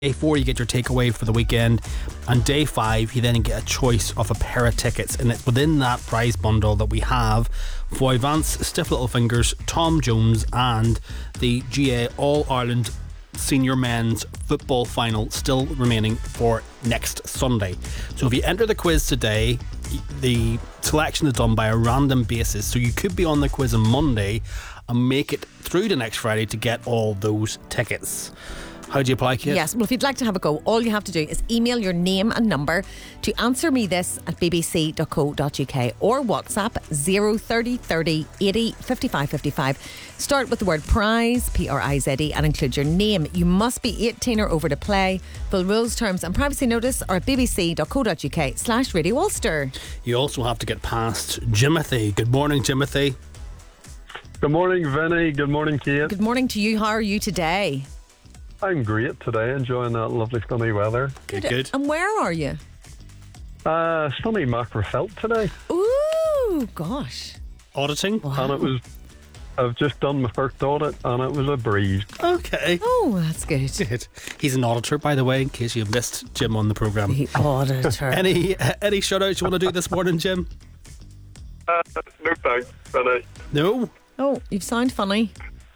Day 4, you get your takeaway for the weekend. And day 5, you then get a choice of a pair of tickets. And it's within that prize bundle that we have Foy Vance, Stiff Little Fingers, Tom Jones, and the GA All-Ireland Senior Men's Football Final still remaining for next Sunday. So if you enter the quiz today, the selection is done by a random basis. So you could be on the quiz on Monday and make it through to next Friday to get all those tickets. How do you apply, Kate? Yes, well, if you'd like to have a go, all you have to do is email your name and number to answermethis@bbc.co.uk or WhatsApp 030 30 80 55 55. Start with the word prize, PRIZE, and include your name. You must be 18 or over to play. Full rules, terms and privacy notice are at bbc.co.uk/Radio Ulster. You also have to get past Jimothy. Good morning, Jimothy. Good morning, Vinny. Good morning, Kate. Good morning to you. How are you today? I'm great today, enjoying that lovely sunny weather. Good. And where are you? Sunny Macrofelt today. Ooh, gosh. Auditing? Wow. And I've just done my first audit and it was a breeze. Okay. Oh, that's good. Good. He's an auditor, by the way, in case you've missed Jim on the programme. The auditor. Any shout-outs you want to do this morning, Jim? No thanks, Vinny. No? Oh, you sound funny.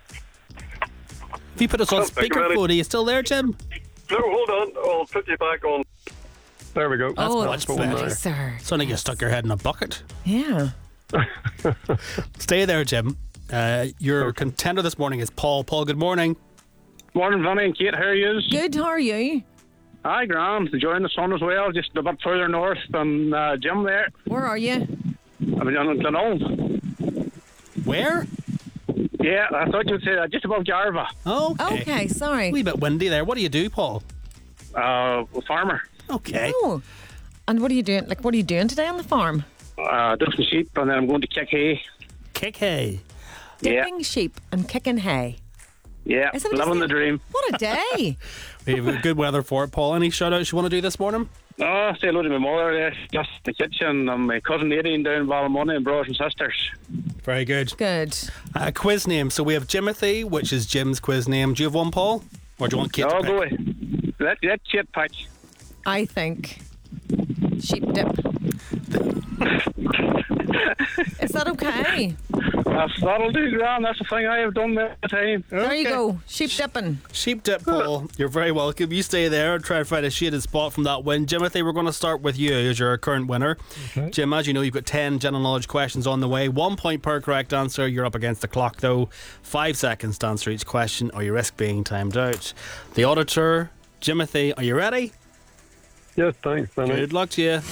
If you put us on Thank you, speakerphone, are you still there, Jim? No, hold on. I'll put you back on. There we go. Oh, much that's better. nice, sir. Sound like you stuck your head in a bucket. Yeah. Stay there, Jim. Your contender this morning is Paul. Paul, good morning. Morning, Vinny and Kate. How are you? Good, how are you? Hi, grand. Enjoying the sun as well. Just a bit further north than Jim there. Where are you? I'm in Glenolm. Where? Yeah, I thought you'd say just above Jarva. Oh, Okay, sorry. A wee bit windy there. What do you do, Paul? Farmer. Okay. Oh. And what are you doing? Like, what are you doing today on the farm? Different sheep, and then I'm going to kick hay. Kick hay. Dipping sheep and kicking hay. Yeah, Is that what living you the say? dream. What a day. We have good weather for it, Paul. Any shout-outs you want to do this morning? Say hello to my mother there, just in the kitchen, and my cousin Nadine down in Ballymoney, and brothers and sisters. Very good. Good. Quiz name. So we have Jimothy, which is Jim's quiz name. Do you have one, Paul? Or do you want Kate to Oh, pick? go away. Let Kate pick. I think sheep dip. Is that okay? That'll do, grand. That's the thing I have done that time. There you Okay. go. Sheep dipping. Sheep dip, Paul. You're very welcome. You stay there and try and find a shaded spot from that win. Jimothy, we're going to start with you as your current winner. Okay. Jim, as you know, you've got 10 general knowledge questions on the way. 1 point per correct answer. You're up against the clock, though. 5 seconds to answer each question, or you risk being timed out. The auditor, Jimothy, are you ready? Yes, thanks, Vinny. Good luck to you.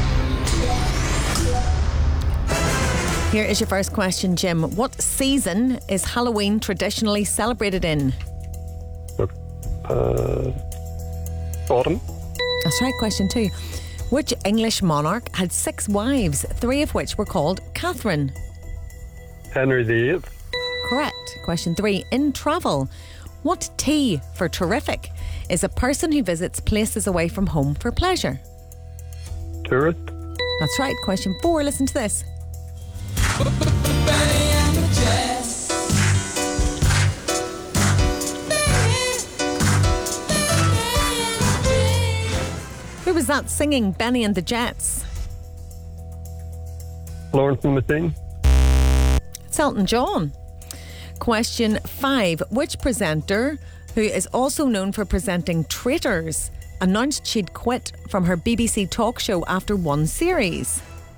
Here is your first question, Jim. What season is Halloween traditionally celebrated in? Autumn. That's right, question 2. Which English monarch had 6 wives, 3 of which were called Catherine? Henry VIII. Correct. Question 3. In travel, what T for terrific is a person who visits places away from home for pleasure? Tourist. That's right. Question 4. Listen to this. Who was that singing Benny and the Jets? Florence and the Machine. It's Elton John. Question 5. Which presenter, who is also known for presenting Traitors, announced she'd quit from her BBC talk show after one series?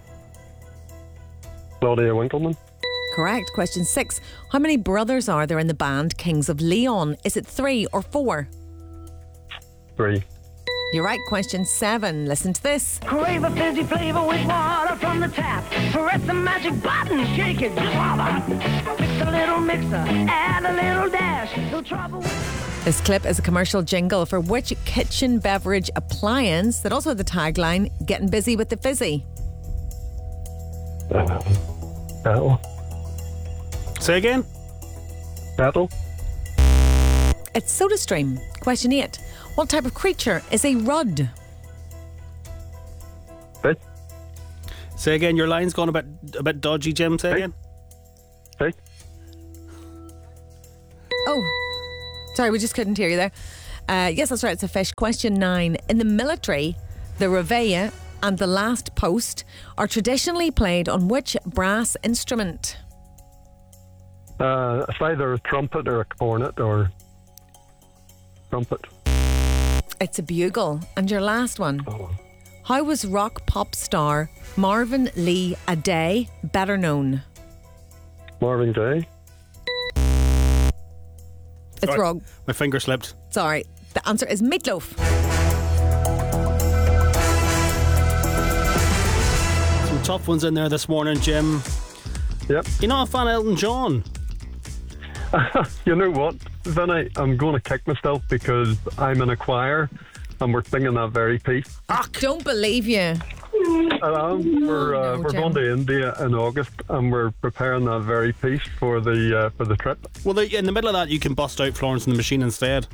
Claudia Winkleman. Correct. Question 6. How many brothers are there in the band Kings of Leon? Is it 3 or 4? 3. You're right. Question 7. Listen to this. Crave a fizzy flavor with water from the tap. Press the magic button, shake it, voila. Mix a little mixer, add a little dash. No trouble. This clip is a commercial jingle for which kitchen beverage appliance that also had the tagline, "Getting busy with the fizzy"? Battle. Say again? Battle. It's SodaStream. Question 8. What type of creature is a rudd? Fish. Say again, your line's gone a bit dodgy, Jim. Say again. Fish. Oh, sorry, we just couldn't hear you there. Yes, that's right. It's a fish. Question 9. In the military, the reveille and the last post are traditionally played on which brass instrument? It's either a trumpet or a cornet or trumpet. It's a bugle. And your last one. Oh. How was rock pop star Marvin Lee Aday better known? Marvin Gaye. It's Sorry. wrong. My finger slipped. Sorry. The answer is meatloaf. Some tough ones in there this morning, Jim. Yep. You're not a fan of Elton John? You know what, Vinny? I'm going to kick myself because I'm in a choir and we're singing that very piece. Don't believe you. We're Jim. going to India in August and we're preparing that very piece for the trip. Well, in the middle of that, you can bust out Florence and the Machine instead.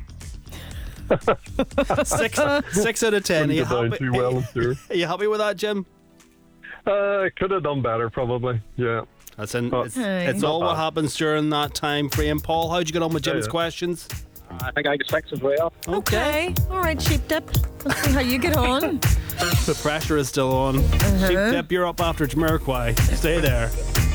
6 out of 10. Are you, Couldn't go down too well, I'm sure. are you happy with that, Jim? Could have done better, probably. Yeah. That's in. Oh. It's all what happens during that time frame. Paul, how'd you get on with Jim's Yeah. questions? I think I got 6 as well. Okay. All right, Sheep Dip. Let's see how you get on. The pressure is still on. Sheep Dip, you're up after Jamiroquai. Stay there.